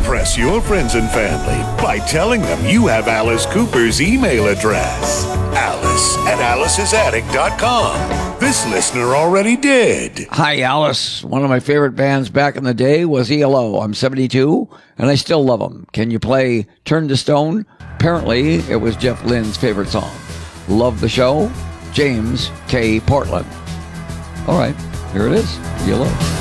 Impress your friends and family by telling them you have Alice Cooper's email address. Alice@Alice'sAttic.com. This listener already did. Hi, Alice. One of my favorite bands back in the day was ELO. I'm 72, and I still love them. Can you play Turn to Stone? Apparently, it was Jeff Lynne's favorite song. Love the show. James K. Portland. All right, here it is. ELO.